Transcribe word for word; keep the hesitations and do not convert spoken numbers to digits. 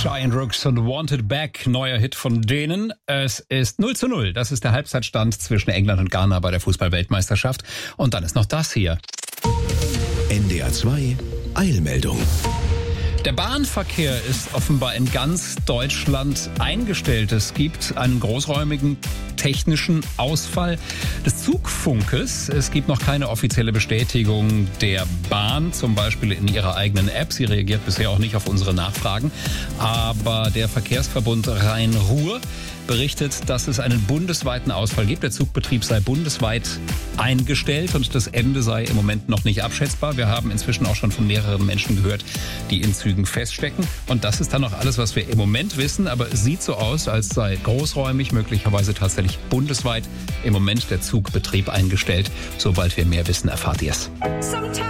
Giant Rooks und Wanted Back, neuer Hit von denen. Es ist null zu null. Das ist der Halbzeitstand zwischen England und Ghana bei der Fußball-Weltmeisterschaft. Und dann ist noch das hier. N D R zwei Eilmeldung. Der Bahnverkehr ist offenbar in ganz Deutschland eingestellt. Es gibt einen großräumigen technischen Ausfall des Zugfunkes. Es gibt noch keine offizielle Bestätigung der Bahn, zum Beispiel in ihrer eigenen App. Sie reagiert bisher auch nicht auf unsere Nachfragen. Aber der Verkehrsverbund Rhein-Ruhr berichtet, dass es einen bundesweiten Ausfall gibt. Der Zugbetrieb sei bundesweit eingestellt und das Ende sei im Moment noch nicht abschätzbar. Wir haben inzwischen auch schon von mehreren Menschen gehört, die in Zügen feststecken. Und das ist dann noch alles, was wir im Moment wissen. Aber es sieht so aus, als sei großräumig, möglicherweise tatsächlich bundesweit im Moment der Zugbetrieb eingestellt. Sobald wir mehr wissen, erfahrt ihr es.